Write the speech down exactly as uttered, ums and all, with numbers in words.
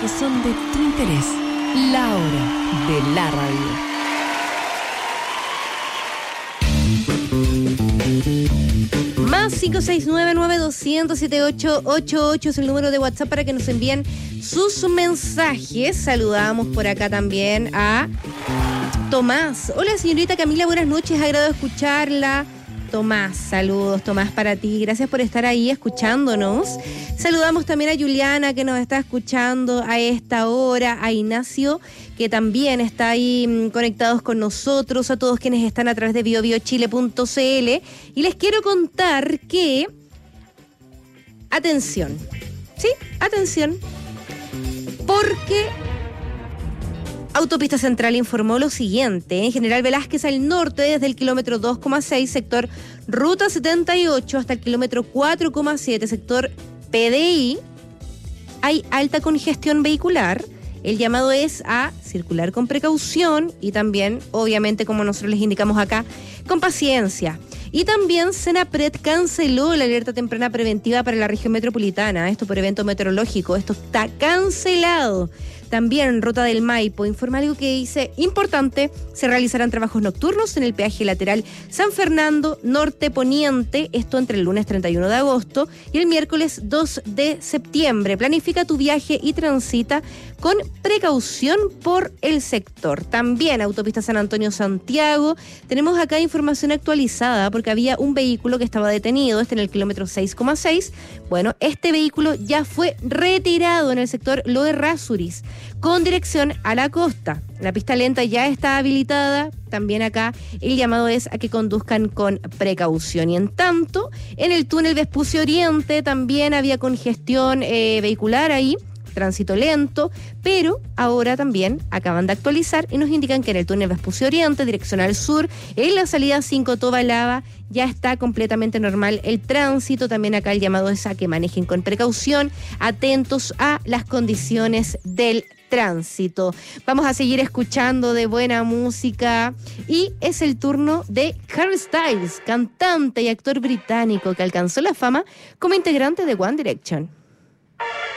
que son de tu interés. La hora de la radio. Más cinco seis nueve, nueve dos cero cero, siete ocho ocho ocho es el número de WhatsApp para que nos envíen sus mensajes. Saludamos por acá también a Tomás. Hola, señorita Camila, buenas noches, agrado escucarla. Tomás, saludos, Tomás, para ti. Gracias por estar ahí escuchándonos. Saludamos también a Juliana, que nos está escuchando a esta hora, a Ignacio, que también está ahí mmm, conectados con nosotros, a todos quienes están a través de bio bio chile punto c l. Y les quiero contar que, atención, ¿sí? Atención, porque Autopista Central informó lo siguiente: en General Velázquez al norte, desde el kilómetro dos coma seis, sector Ruta setenta y ocho, hasta el kilómetro cuatro coma siete, sector P D I, hay alta congestión vehicular. El llamado es a circular con precaución y también, obviamente, como nosotros les indicamos acá, con paciencia. Y también Senapred canceló la alerta temprana preventiva para la región metropolitana, esto por evento meteorológico, esto está cancelado. También Ruta del Maipo informa algo que dice: importante, se realizarán trabajos nocturnos en el peaje lateral San Fernando Norte Poniente, esto entre el lunes treinta y uno de agosto y el miércoles dos de septiembre. Planifica tu viaje y transita con precaución por el sector. También Autopista San Antonio Santiago, tenemos acá información actualizada porque había un vehículo que estaba detenido, este en el kilómetro seis coma seis. Bueno, este vehículo ya fue retirado en el sector Lo Errázuriz, con dirección a la costa. La pista lenta ya está habilitada. También acá el llamado es a que conduzcan con precaución. Y en tanto, en el túnel Vespucio Oriente también había congestión eh, vehicular ahí, tránsito lento, pero ahora también acaban de actualizar y nos indican que en el túnel Vespucio Oriente, dirección al sur, en la salida cinco Tobalaba, ya está completamente normal el tránsito. También acá el llamado es a que manejen con precaución, atentos a las condiciones del tránsito. Vamos a seguir escuchando de buena música y es el turno de Harry Styles, cantante y actor británico que alcanzó la fama como integrante de One Direction.